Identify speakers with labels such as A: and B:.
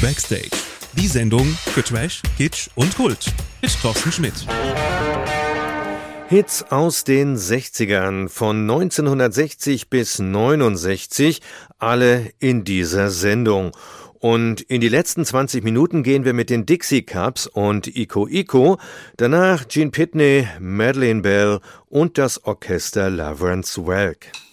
A: Backstage. Die Sendung für Trash, Kitsch und Kult mit Thorsten Schmidt.
B: Hits aus den 60ern von 1960 bis 69, alle in dieser Sendung. Und in die letzten 20 Minuten gehen wir mit den Dixie Cups und Iko Iko, danach Gene Pitney, Madeleine Bell und das Orchester Laverne Swelk.